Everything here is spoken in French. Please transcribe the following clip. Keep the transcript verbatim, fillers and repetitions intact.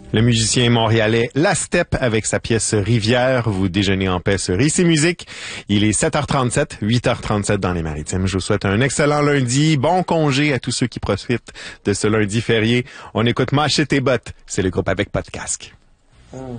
Le musicien montréalais La Steppe avec sa pièce Rivière. Vous déjeunez en paix sur Ici Musique. Il est sept heures trente-sept, huit heures trente-sept dans les Maritimes. Je vous souhaite un excellent lundi. Bon congé à tous ceux qui profitent de ce lundi férié. On écoute Mâcher tes bottes. C'est le groupe avec pas de casque.